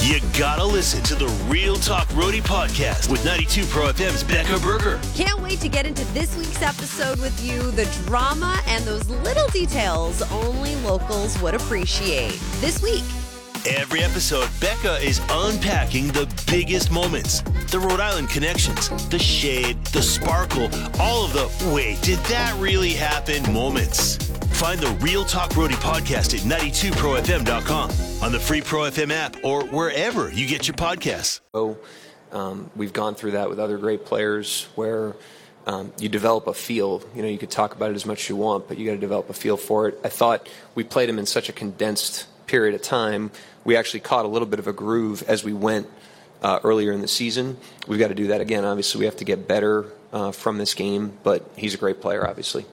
You gotta listen to the Real Talk Roadie podcast with 92 Pro FM's Becca Berger. Can't wait to get into this week's episode with you. The drama and those little details only locals would appreciate. This week. Every episode, Becca is unpacking the biggest moments. The Rhode Island connections, the shade, the sparkle, all of the wait, did that really happen moments. Find the Real Talk Roadie podcast at 92profm.com, on the free Pro FM app, or wherever you get your podcasts. We've gone through that with other great players where you develop a feel. You know, you could talk about it as much as you want, but you got to develop a feel for it. I thought we played him in such a condensed period of time. We actually caught a little bit of a groove as we went earlier in the season. We've got to do that again. Obviously, we have to get better from this game, but he's a great player, obviously.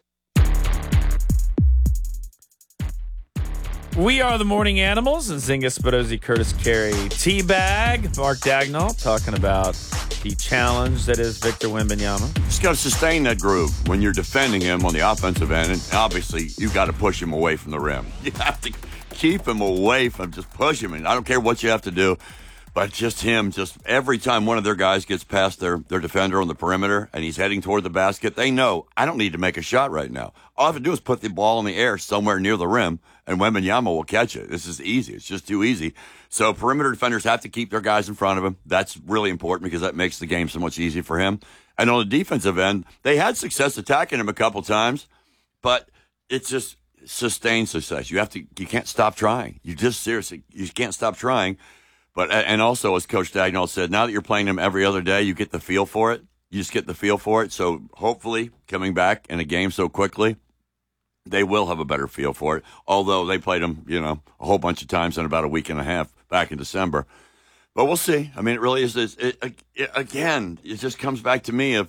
We are the Morning Animals, and Zinga Spedozzi, Curtis Carey, T-Bag, Mark Dagnall, talking about the challenge that is Victor Wembanyama. Just got to sustain that groove when you're defending him on the offensive end, and obviously you got to push him away from the rim. You have to keep him away from, just push him, and I don't care what you have to do, but just every time one of their guys gets past their defender on the perimeter and he's heading toward the basket, they know, I don't need to make a shot right now. All I have to do is put the ball in the air somewhere near the rim, and Wembanyama will catch it. This is easy. It's just too easy. So perimeter defenders have to keep their guys in front of him. That's really important because that makes the game so much easier for him. And on the defensive end, they had success attacking him a couple times, but it's just sustained success. You can't stop trying. You can't stop trying. But, and also, as Coach Dagnall said, now that you're playing them every other day, you get the feel for it. You just get the feel for it. So hopefully, coming back in a game so quickly, they will have a better feel for it. Although they played them, a whole bunch of times in about a week and a half back in December. But we'll see. I mean, it really is this. Again, it just comes back to me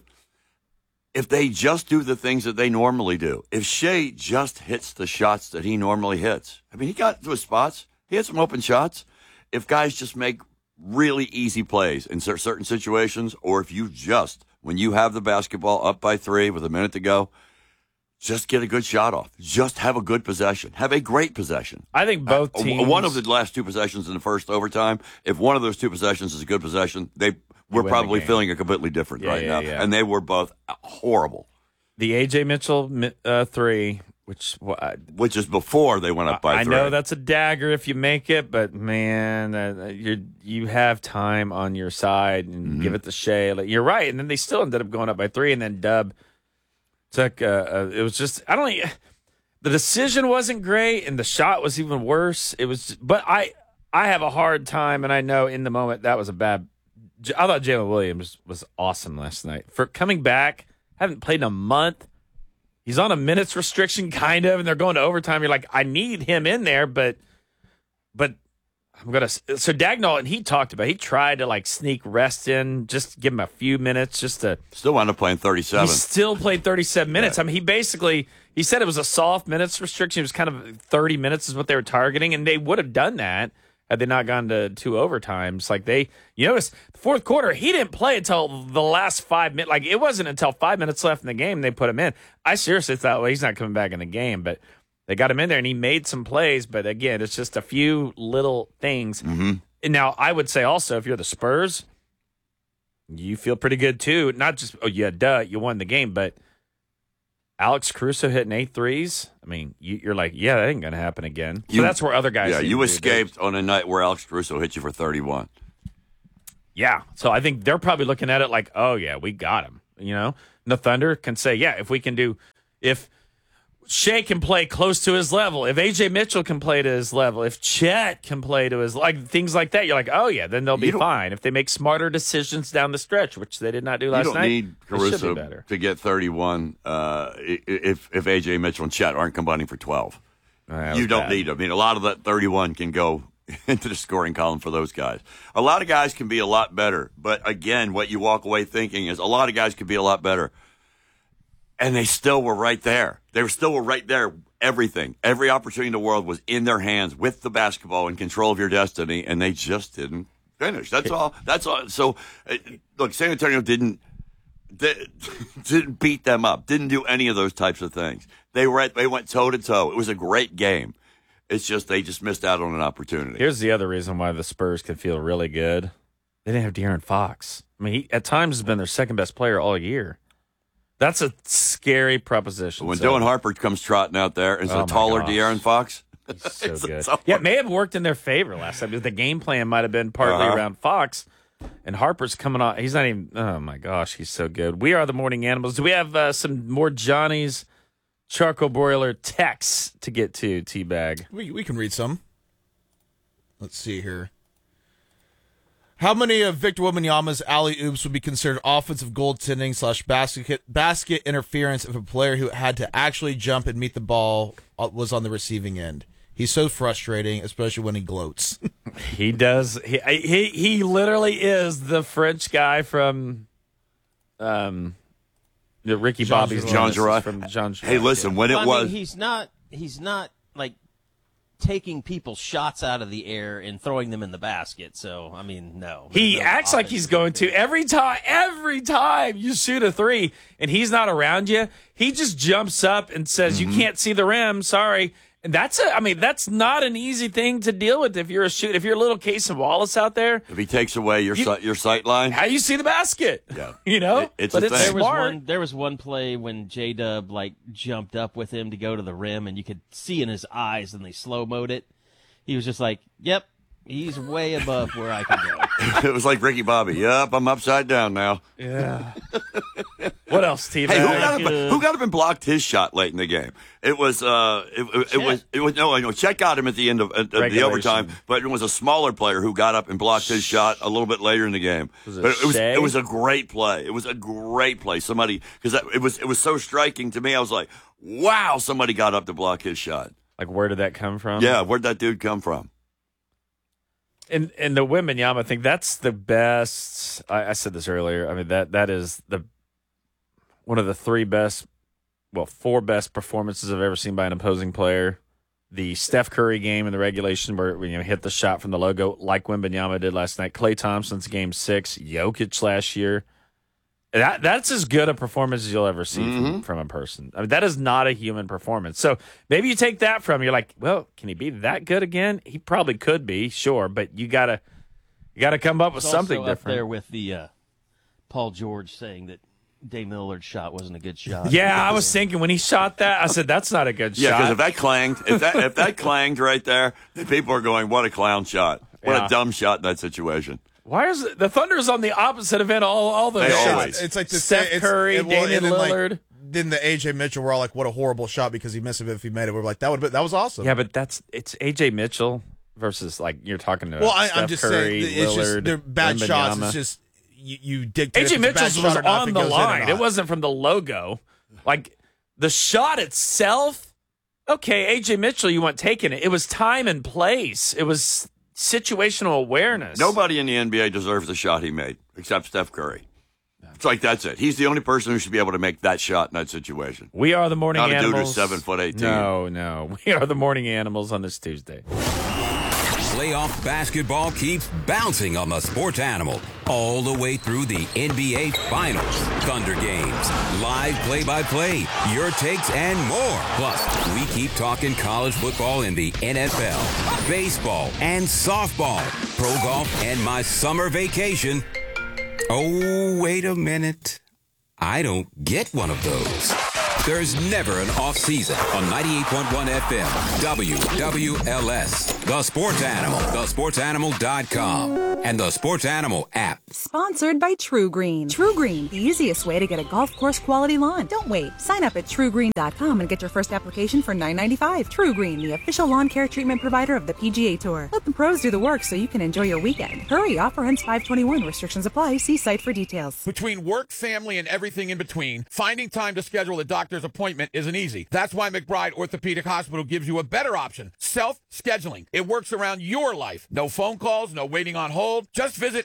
if they just do the things that they normally do. If Shai just hits the shots that he normally hits. I mean, he got to his spots. He had some open shots. If guys just make really easy plays in certain situations, or if you just, when you have the basketball up by 3 with a minute to go, just get a good shot off. Just have a good possession. Have a great possession. I think both teams. One of the last 2 possessions in the first overtime, if one of those 2 possessions is a good possession, we're probably feeling it completely different right now. Yeah. And they were both horrible. The A.J. Mitchell 3, which is before they went up by 3. I know that's a dagger if you make it, but man, you have time on your side and give it to Shai. You're right, and then they still ended up going up by 3, and then Dub took. It was just the decision wasn't great, and the shot was even worse. But I have a hard time, and I know in the moment that was a bad. I thought Jalen Williams was awesome last night for coming back. Haven't played in a month. He's on a minutes restriction, kind of, and they're going to overtime. You're like, I need him in there, but I'm going to. So Dagnall, and he tried to sneak rest in, just give him a few minutes, just to. Still wound up playing 37. He still played 37 minutes. Right. I mean, he said it was a soft minutes restriction. It was kind of 30 minutes is what they were targeting, and they would have done that had they not gone to 2 overtimes. You notice the fourth quarter, he didn't play until the last 5 minutes. It wasn't until 5 minutes left in the game they put him in. I seriously thought, well, he's not coming back in the game, but they got him in there and he made some plays. But again, it's just a few little things. Mm-hmm. And now I would say also, if you're the Spurs, you feel pretty good too. Not just, you won the game, but Alex Caruso hitting 8 threes. I mean, you're like, that ain't going to happen again. So that's where other guys. Yeah, you escaped on a night where Alex Caruso hit you for 31. Yeah, so I think they're probably looking at it like, oh, yeah, we got him. And the Thunder can say, if Shai can play close to his level, if A.J. Mitchell can play to his level, if Chet can play to his, things like that, you're like, oh, yeah, then they'll be fine. If they make smarter decisions down the stretch, which they did not do last night. You don't need Caruso to get 31 if A.J. Mitchell and Chet aren't combining for 12. You don't need them. I mean, a lot of that 31 can go into the scoring column for those guys. A lot of guys can be a lot better, but again, what you walk away thinking is a lot of guys could be a lot better. And they still were right there. They were right there. Everything, every opportunity in the world was in their hands with the basketball in control of your destiny, and they just didn't finish. That's all. So, look, San Antonio didn't beat them up, didn't do any of those types of things. They went toe to toe. It was a great game. It's just they just missed out on an opportunity. Here's the other reason why the Spurs can feel really good. They didn't have De'Aaron Fox. I mean, he at times has been their second best player all year. That's a scary proposition. When Dylan Harper comes trotting out there and a taller De'Aaron Fox. He's so good. Yeah, it may have worked in their favor last time. The game plan might have been partly around Fox. And Harper's coming on. He's not even. Oh, my gosh. He's so good. We are the Morning Animals. Do we have some more Johnny's charcoal broiler texts to get to, T-Bag? We can read some. Let's see here. How many of Victor Wembanyama's alley-oops would be considered offensive goaltending / basket interference if a player who had to actually jump and meet the ball was on the receiving end? He's so frustrating, especially when he gloats. He does. He literally is the French guy from Ricky Bobby's Jean Girard. From Jean Girard. Hey, listen, when it was... he's not like taking people's shots out of the air and throwing them in the basket. So, I mean, no. He acts like he's going to. Every time you shoot a three and he's not around you, he just jumps up and says, you can't see the rim, sorry. And that's not an easy thing to deal with if you're if you're a little Casey Wallace out there. If he takes away your sight line. How you see the basket? Yeah. You know? It's but a it's thing. smart. There was one play when J-Dub jumped up with him to go to the rim, and you could see in his eyes, and they slow-moed it. He was just like, yep, he's way above where I can go. It was like Ricky Bobby. Yep, I'm upside down now. Yeah. What else, Steve? Hey, who got up and blocked his shot late in the game? It was Chet got him at the end of the overtime, but it was a smaller player who got up and blocked his shot a little bit later in the game. It was a great play. It was a great play. Somebody, because it was so striking to me. I was like, wow, somebody got up to block his shot. Like, where did that come from? Yeah, where'd that dude come from? And the Wembanyama thing, that's the best. I said this earlier. I mean, that is one of the four best performances I've ever seen by an opposing player. The Steph Curry game in the regulation where hit the shot from the logo like Wembanyama did last night. Klay Thompson's game 6. Jokic last year. That's as good a performance as you'll ever see from a person. I mean, that is not a human performance. So maybe you take that from, you're like, well, can he be that good again? He probably could be, sure, but you gotta come up with something also different. Up there with the Paul George saying that Dame Lillard's shot wasn't a good shot. Yeah, I was thinking when he shot that, I said that's not a good shot. Yeah, because if that clanged right there, then people are going, what a clown shot. What a dumb shot in that situation. Why is the Thunder's on the opposite of it all those They shots? always. It's like the Steph Curry, Damian Lillard. Then the AJ Mitchell, we're all like, what a horrible shot because he missed it. If he made it, we're like, that was awesome. Yeah, but it's AJ Mitchell versus you're talking about. Well, Steph I'm just Curry, saying, it's Lillard, just they're bad Wembanyama. shots. It's just you dictate. AJ Mitchell's was on the line. It wasn't from the logo. Like the shot itself. Okay, AJ Mitchell, you weren't taking it. It was time and place. It was situational awareness. Nobody in the NBA deserves the shot he made except Steph Curry. It's like that's it. He's the only person who should be able to make that shot in that situation. We are the Morning Not Animals. Not a dude who's 7'18". No. We are the Morning Animals on this Tuesday. Playoff basketball keeps bouncing on the Sports Animal all the way through the NBA Finals, Thunder games, live play-by-play, your takes, and more. Plus, we keep talking college football in the NFL, baseball, and softball, pro golf, and my summer vacation. Oh, wait a minute. I don't get one of those. There's never an off season on 98.1 FM, WWLS, The Sports Animal, thesportsanimal.com, and the Sports Animal app. Sponsored by True Green. True Green, the easiest way to get a golf course quality lawn. Don't wait. Sign up at truegreen.com and get your first application for $9.95. True Green, the official lawn care treatment provider of the PGA Tour. Let the pros do the work so you can enjoy your weekend. Hurry, offer ends 5/21. Restrictions apply. See site for details. Between work, family, and everything in between, finding time to schedule a doctor's appointment isn't easy. That's why McBride Orthopedic Hospital gives you a better option, self-scheduling. It works around your life. No phone calls, no waiting on hold. Just visit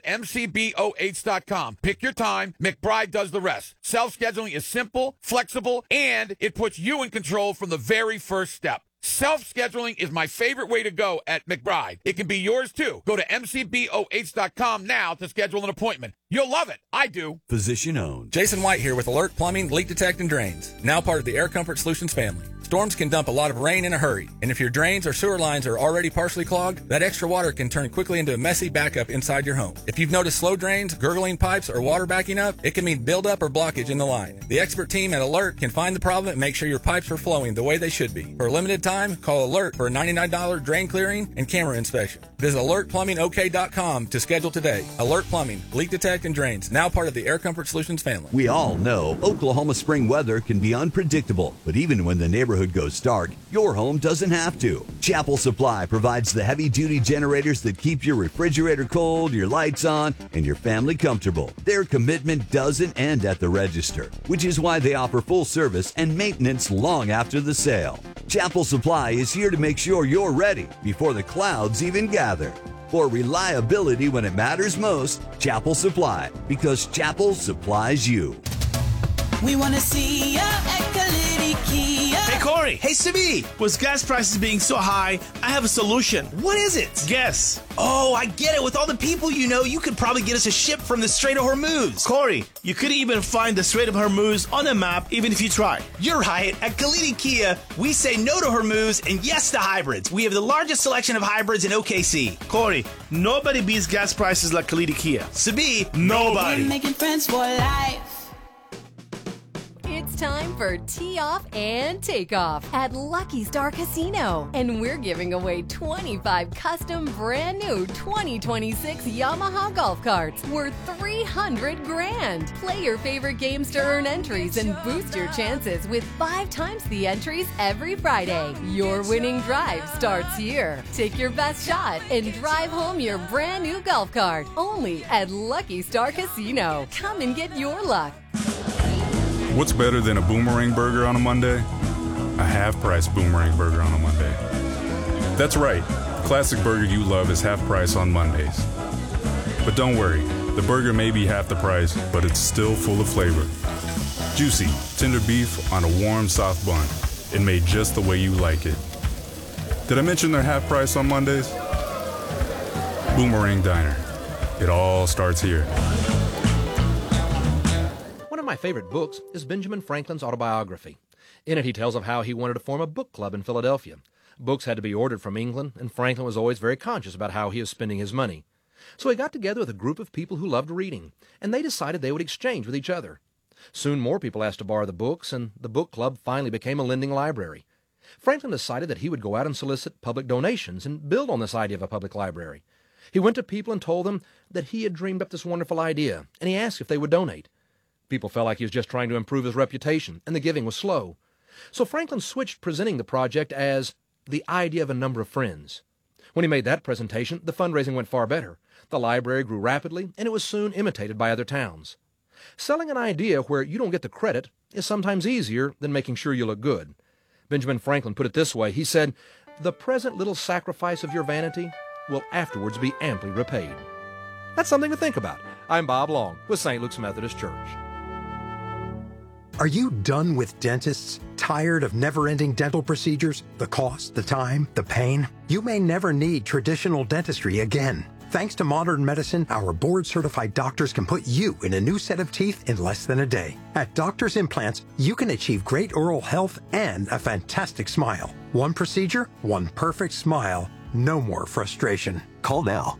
mcboh.com. Pick your time. McBride does the rest. Self-scheduling is simple, flexible, and it puts you in control from the very first step. Self-scheduling is my favorite way to go at McBride. It can be yours too. Go to mcboh.com now to schedule an appointment. You'll love it. I do. Physician owned. Jason White here with Alert Plumbing, Leak Detect and Drains, now part of the Air Comfort Solutions family. Storms can dump a lot of rain in a hurry, and if your drains or sewer lines are already partially clogged, that extra water can turn quickly into a messy backup inside your home. If you've noticed slow drains, gurgling pipes, or water backing up, it can mean buildup or blockage in the line. The expert team at Alert can find the problem and make sure your pipes are flowing the way they should be. For a limited time, call Alert for a $99 drain clearing and camera inspection. Visit alertplumbingok.com to schedule today. Alert Plumbing, Leak Detect and Drains, now part of the Air Comfort Solutions family. We all know Oklahoma spring weather can be unpredictable, but even when the neighborhood goes dark, your home doesn't have to. Chapel Supply provides the heavy-duty generators that keep your refrigerator cold, your lights on, and your family comfortable. Their commitment doesn't end at the register, which is why they offer full service and maintenance long after the sale. Chapel Supply is here to make sure you're ready before the clouds even gather. For reliability when it matters most, Chapel Supply, because Chapel supplies you. We want to see ya at Kalidi Kia. Hey, Corey. Hey, Sibi. With gas prices being so high, I have a solution. What is it? Guess. Oh, I get it. With all the people you know, you could probably get us a ship from the Strait of Hormuz. Corey, you could even find the Strait of Hormuz on a map, even if you try. You're right. At Kalidi Kia, we say no to Hormuz and yes to hybrids. We have the largest selection of hybrids in OKC. Corey, nobody beats gas prices like Kalidi Kia. Sibi, nobody. We're making friends for life. It's time for Tee Off and Take Off at Lucky Star Casino. And we're giving away 25 custom brand new 2026 Yamaha golf carts worth $300 grand. Play your favorite games to earn entries and boost your chances with 5 times the entries every Friday. Your winning drive starts here. Take your best shot and drive home your brand new golf cart. Only at Lucky Star Casino. Come and get your luck. What's better than a Boomerang Burger on a Monday? A half-price Boomerang Burger on a Monday. That's right. The classic burger you love is half price on Mondays. But don't worry, the burger may be half the price, but it's still full of flavor. Juicy, tender beef on a warm, soft bun, and made just the way you like it. Did I mention they're half price on Mondays? Boomerang Diner. It all starts here. One of my favorite books is Benjamin Franklin's autobiography. In it, he tells of how he wanted to form a book club in Philadelphia. Books had to be ordered from England, and Franklin was always very conscious about how he was spending his money. So he got together with a group of people who loved reading, and they decided they would exchange with each other. Soon more people asked to borrow the books, and the book club finally became a lending library. Franklin decided that he would go out and solicit public donations and build on this idea of a public library. He went to people and told them that he had dreamed up this wonderful idea, and he asked if they would donate. People felt like he was just trying to improve his reputation, and the giving was slow. So Franklin switched presenting the project as the idea of a number of friends. When he made that presentation, the fundraising went far better. The library grew rapidly, and it was soon imitated by other towns. Selling an idea where you don't get the credit is sometimes easier than making sure you look good. Benjamin Franklin put it this way. He said, "The present little sacrifice of your vanity will afterwards be amply repaid." That's something to think about. I'm Bob Long with St. Luke's Methodist Church. Are you done with dentists? Tired of never-ending dental procedures? The cost, the time, the pain? You may never need traditional dentistry again. Thanks to modern medicine, our board-certified doctors can put you in a new set of teeth in less than a day. At Doctors Implants, you can achieve great oral health and a fantastic smile. One procedure, one perfect smile. No more frustration. Call now,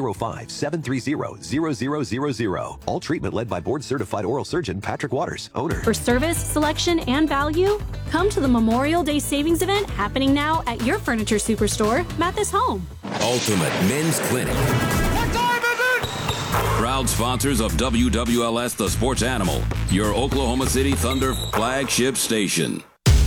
405-730-0000. All treatment led by board-certified oral surgeon Patrick Waters, owner. For service, selection, and value, come to the Memorial Day Savings Event happening now at your furniture superstore, Mathis Home. Ultimate Men's Clinic. What time is it? Proud sponsors of WWLS The Sports Animal, your Oklahoma City Thunder flagship station.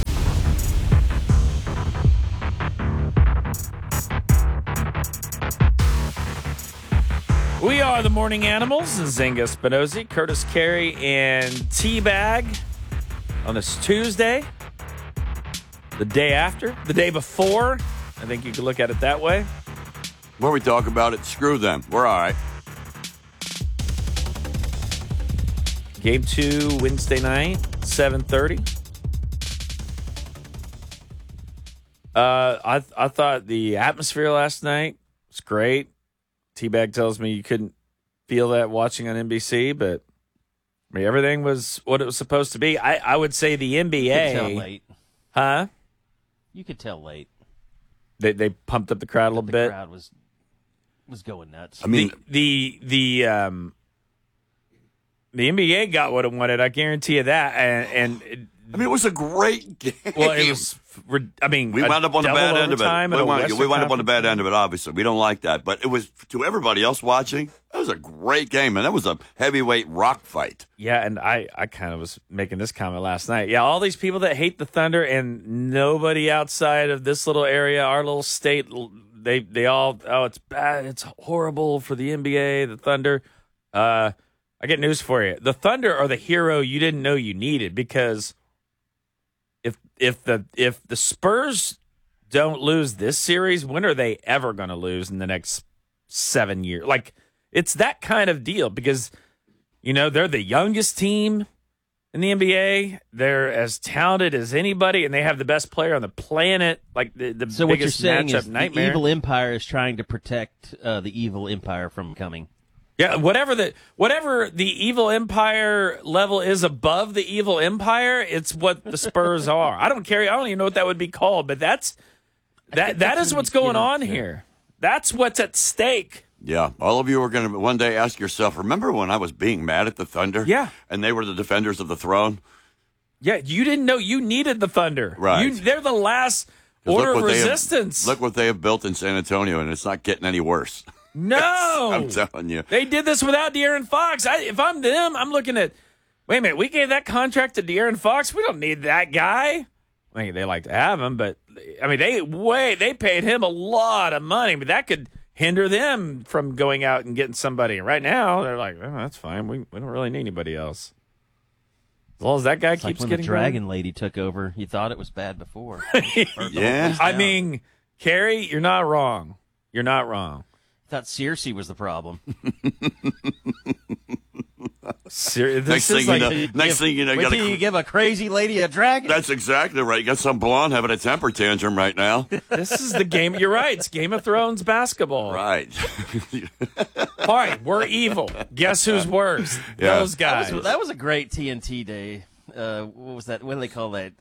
We are the Morning Animals, Zenga Spinozzi, Curtis Carey, and T-Bag on this Tuesday, the day after, the day before. I think you could look at it that way. When we talk about it, screw them. We're all right. Game 2, Wednesday night, 7:30. I thought the atmosphere last night was great. T-Bag tells me you couldn't feel that watching on NBC, but I mean, everything was what it was supposed to be. I would say the NBA. You could tell late. Huh? You could tell late. They pumped up the crowd a little bit. The crowd was going nuts. I mean, the NBA got what it wanted. I guarantee you that. And I mean, it was a great game. Well, it was. I mean, we wound up on the bad end of it. We wound up on the bad end of it. Obviously, we don't like that, but it was to everybody else watching. That was a great game, and that was a heavyweight rock fight. Yeah, and I kind of was making this comment last night. Yeah, all these people that hate the Thunder, and nobody outside of this little area, our little state, they all, oh, it's bad, it's horrible for the NBA, the Thunder. I get news for you. The Thunder are the hero you didn't know you needed, because if the Spurs don't lose this series, when are they ever going to lose in the next 7 years? Like, it's that kind of deal, because, you know, they're the youngest team in the NBA. They're as talented as anybody, and they have the best player on the planet. Like the so what you're biggest saying matchup is nightmare. the evil empire is trying to protect the evil empire from coming. Yeah, whatever the evil empire level is above the evil empire, it's what the Spurs are. I don't care. I don't even know what that would be called, but that is what's going on here. That's what's at stake. Yeah, all of you are going to one day ask yourself, remember when I was being mad at the Thunder? Yeah. And they were the defenders of the throne? Yeah, you didn't know you needed the Thunder. Right. They're the last order of resistance. Look what they have built in San Antonio, and it's not getting any worse. No. I'm telling you. They did this without De'Aaron Fox. If I'm them, I'm looking at, wait a minute, we gave that contract to De'Aaron Fox. We don't need that guy. I mean, they like to have him, but, I mean, they paid him a lot of money, but that could hinder them from going out and getting somebody. Right now, they're like, oh, that's fine. We don't really need anybody else. As long as that guy It's keeps like when getting the Dragon going. Lady took over. You thought it was bad before. Yeah. I mean, Carrie, you're not wrong. You're not wrong. I thought Cersei was the problem. Next thing you know, wait till you give a crazy lady a dragon. That's exactly right. You got some blonde having a temper tantrum right now. This is the game. You're right. It's Game of Thrones basketball. Right. All right, we're evil. Guess who's worse? Yeah. Those guys. That was a great TNT day. What was that? What do they call that?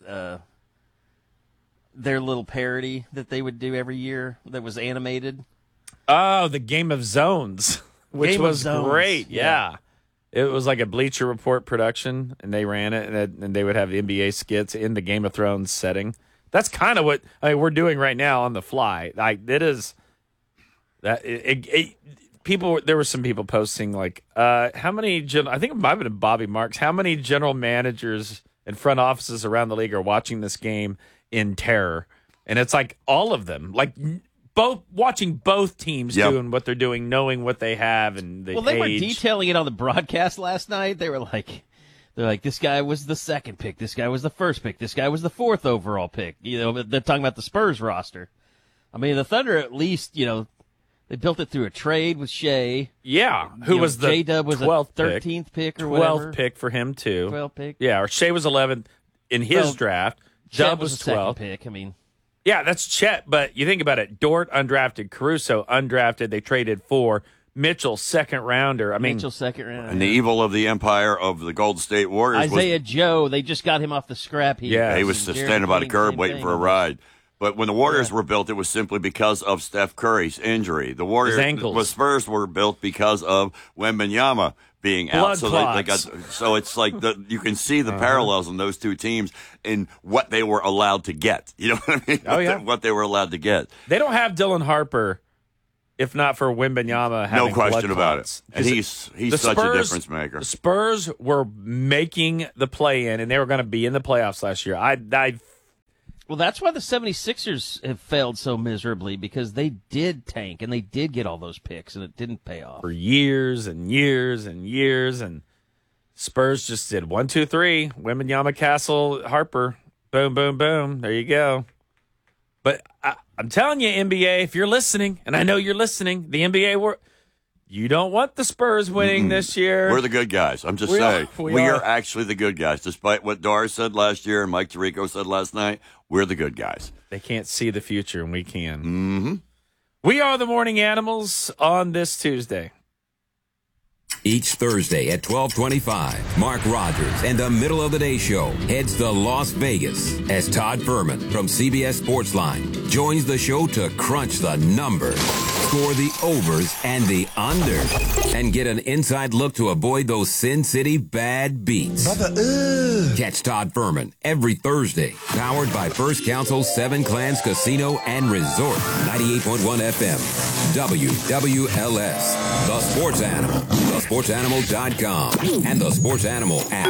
Their little parody that they would do every year that was animated. Oh, the Game of Zones, which was great. Yeah. It was like a Bleacher Report production, and they ran it, and they would have the NBA skits in the Game of Thrones setting. That's kind of what we're doing right now on the fly. Like, it is that people. There were some people posting like, how many? I think it might have been Bobby Marks. How many general managers and front offices around the league are watching this game in terror? And it's like all of them, like. Watching both teams doing what they're doing, knowing what they have, and the they were age. detailing it on the broadcast last night. They're like, this guy was the second pick, this guy was the first pick, this guy was the fourth overall pick. You know, they're talking about the Spurs roster. I mean, the Thunder at least, you know, they built it through a trade with Shea. Yeah, who was the J-Dub was 12th a 13th pick or whatever. 12th pick for him too. 12th pick. Yeah, or Shea was 11th in his draft. Dub was the 12th pick. I mean. Yeah, that's Chet, but you think about it. Dort, undrafted. Caruso, undrafted. They traded for Mitchell, second rounder. I mean, Mitchell, second rounder. And the evil of the empire of the Golden State Warriors Isaiah Joe, they just got him off the scrap heap. Yeah, he was standing by the curb waiting for a ride. But when the Warriors were built, it was simply because of Steph Curry's injury. The Warriors, the Spurs were built because of Wembanyama being out. So it's like you can see the parallels in those two teams in what they were allowed to get. You know what I mean? Oh, yeah. What they were allowed to get. They don't have Dylan Harper if not for Wembanyama having no question blood about clots. it. And he's such a difference maker. The Spurs were making the play-in, and they were going to be in the playoffs last year. Well, that's why the 76ers have failed so miserably, because they did tank, and they did get all those picks, and it didn't pay off. For years and years and years, and Spurs just did 1, 2, 3. Wembanyama, Castle, Harper. Boom, boom, boom. There you go. But I'm telling you, NBA, if you're listening, and I know you're listening, the NBA, You don't want the Spurs winning this year. We're the good guys. I'm just saying. We are actually the good guys. Despite what Doris said last year and Mike Tirico said last night, we're the good guys. They can't see the future, and we can. Mm-hmm. We are the Morning Animals on this Tuesday. Each Thursday at 12:25, Mark Rogers and the Middle of the Day Show heads to Las Vegas as Todd Furman from CBS Sportsline joins the show to crunch the numbers, score the overs and the unders, and get an inside look to avoid those Sin City bad beats. Catch Todd Furman every Thursday, powered by First Council 7 Clans Casino and Resort, 98.1 FM, WWLS, The Sports Animal, thesportsanimal.com, and the Sports Animal app.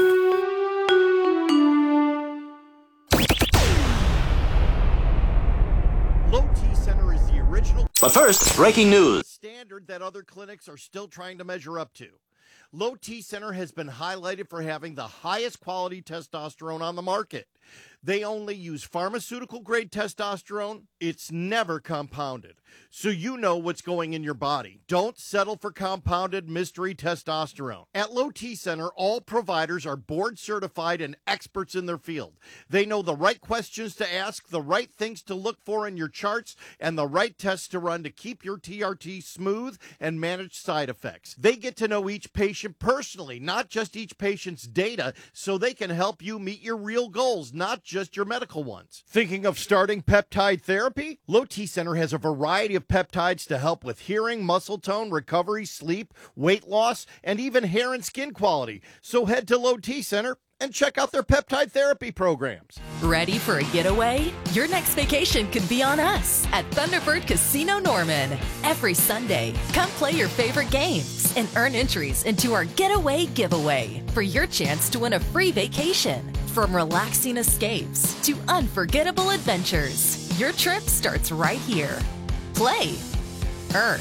Low T Center is the original. But first, breaking news. Standard that other clinics are still trying to measure up to. Low T Center has been highlighted for having the highest quality testosterone on the market. They only use pharmaceutical-grade testosterone. It's never compounded, so you know what's going in your body. Don't settle for compounded mystery testosterone. At Low T Center, all providers are board-certified and experts in their field. They know the right questions to ask, the right things to look for in your charts, and the right tests to run to keep your TRT smooth and manage side effects. They get to know each patient personally, not just each patient's data, so they can help you meet your real goals, not just your medical ones. Thinking of starting peptide therapy? Low T Center has a variety of peptides to help with hearing, muscle tone, recovery, sleep, weight loss, and even hair and skin quality. So head to Low T Center and check out their peptide therapy programs. Ready for a getaway? Your next vacation could be on us at Thunderbird Casino Norman. Every Sunday, come play your favorite games and earn entries into our Getaway Giveaway for your chance to win a free vacation. From relaxing escapes to unforgettable adventures, your trip starts right here. Play, earn,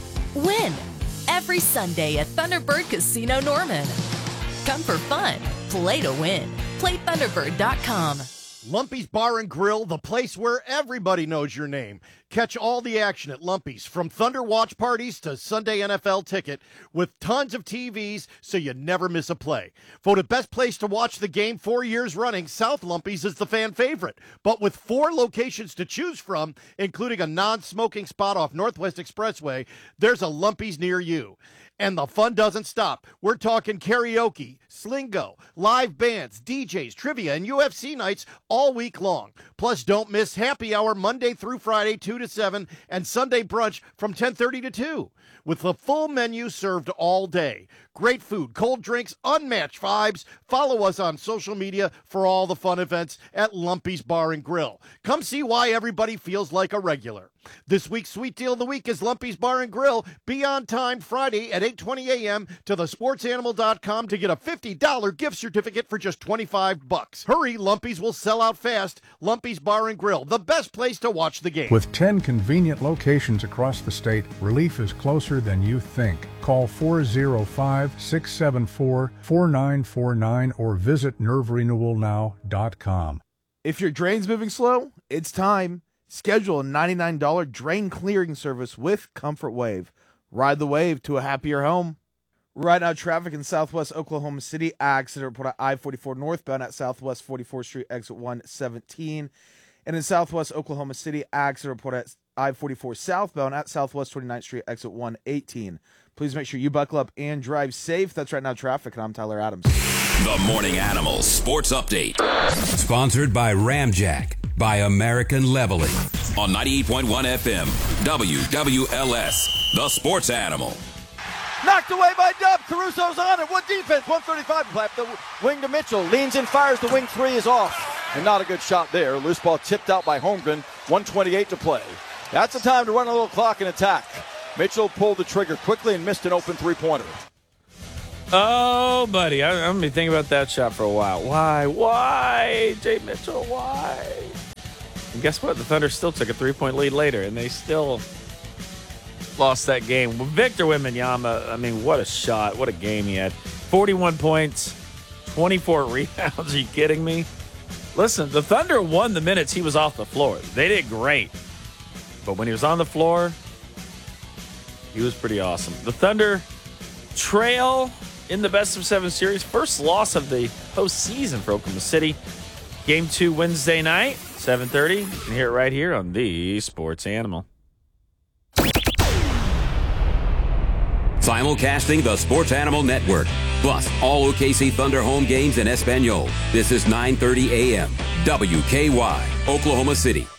win. Every Sunday at Thunderbird Casino Norman. Come for fun. Play to win. PlayThunderbird.com. Lumpy's Bar and Grill, the place where everybody knows your name. Catch all the action at Lumpy's, from Thunder watch parties to Sunday NFL ticket, with tons of TVs so you never miss a play. Voted best place to watch the game 4 years running, South Lumpy's is the fan favorite. But with 4 locations to choose from, including a non-smoking spot off Northwest Expressway, there's a Lumpy's near you. And the fun doesn't stop. We're talking karaoke, slingo, live bands, DJs, trivia, and UFC nights all week long. Plus, don't miss happy hour Monday through Friday, 2 to 7, and Sunday brunch from 10:30 to 2. With the full menu served all day. Great food, cold drinks, unmatched vibes. Follow us on social media for all the fun events at Lumpy's Bar and Grill. Come see why everybody feels like a regular. This week's Sweet Deal of the Week is Lumpy's Bar and Grill. Be on time Friday at 8:20 a.m. to thesportsanimal.com to get a $50 gift certificate for just $25. Hurry, Lumpy's will sell out fast. Lumpy's Bar and Grill, the best place to watch the game. With 10 convenient locations across the state, relief is closer than you think. Call 405-674-4949 or visit nerverenewalnow.com. If your drain's moving slow, it's time. Schedule a $99 drain clearing service with Comfort Wave. Ride the wave to a happier home. Right now, traffic in southwest Oklahoma City, accident report at I-44 northbound at southwest 44th Street, exit 117. And in southwest Oklahoma City, accident report at I-44 southbound at southwest 29th Street, exit 118. Please make sure you buckle up and drive safe. That's Right Now Traffic, and I'm Tyler Adams. The Morning Animals Sports Update. Sponsored by Ramjack by American Leveling on 98.1 FM, WWLS, The Sports Animal. Knocked away by Dub. Caruso's on it. What defense? 135. Left the wing to Mitchell. Leans in, fires. The wing three is off. And not a good shot there. Loose ball tipped out by Holmgren. 1:28 to play. That's the time to run a little clock and attack. Mitchell pulled the trigger quickly and missed an open three-pointer. Oh, buddy, I'm going to be thinking about that shot for a while. Why? Jay Mitchell, why? And guess what? The Thunder still took a 3-point lead later, and they still lost that game. Well, Victor Wembanyama, I mean, what a shot. What a game he had. 41 points, 24 rebounds. Are you kidding me? Listen, the Thunder won the minutes he was off the floor. They did great. But when he was on the floor, He was pretty awesome. The Thunder trail in the best-of-7 series. First loss of the postseason for Oklahoma City. Game 2 Wednesday night, 7:30. You can hear it right here on the Sports Animal. Simulcasting the Sports Animal Network. Plus, all OKC Thunder home games in Espanol. This is 9:30 a.m. WKY, Oklahoma City.